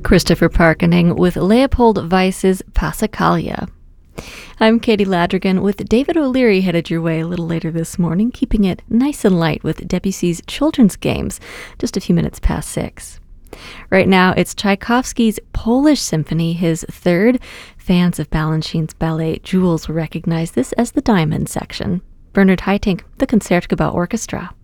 Christopher Parkening with Leopold Weiss's Passacaglia. I'm Katie Ladrigan with David O'Leary headed your way a little later this morning, keeping it nice and light with Debussy's Children's Games, just a few minutes past 6. Right now, it's Tchaikovsky's Polish Symphony, his third. Fans of Balanchine's ballet Jules will recognize this as the Diamond section. Bernard Haitink, the Concertgebouw Orchestra.